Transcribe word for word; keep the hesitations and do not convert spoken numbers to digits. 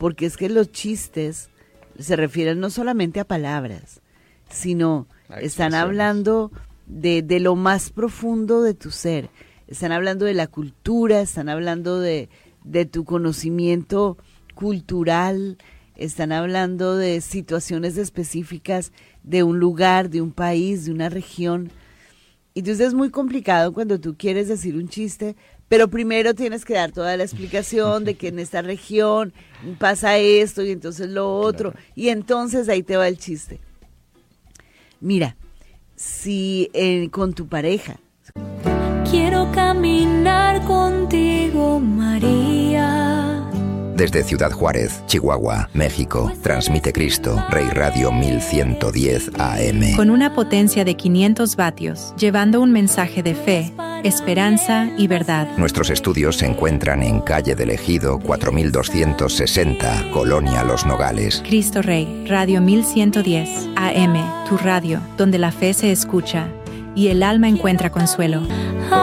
porque es que los chistes se refieren no solamente a palabras, sino están hablando de, de lo más profundo de tu ser, están hablando de la cultura, están hablando de, de tu conocimiento cultural, están hablando de situaciones específicas de un lugar, de un país, de una región. Entonces es muy complicado cuando tú quieres decir un chiste, pero primero tienes que dar toda la explicación de que en esta región pasa esto y entonces lo otro, claro. Y entonces ahí te va el chiste. Mira, si eh, con tu pareja... Quiero caminar contigo, María. Desde Ciudad Juárez, Chihuahua, México, transmite Cristo, Rey Radio mil ciento diez A M. Con una potencia de quinientos vatios, llevando un mensaje de fe, esperanza y verdad. Nuestros estudios se encuentran en Calle del Ejido, cuatro mil doscientos sesenta, Colonia Los Nogales. Cristo Rey, Radio mil ciento diez A M, tu radio, donde la fe se escucha y el alma encuentra consuelo.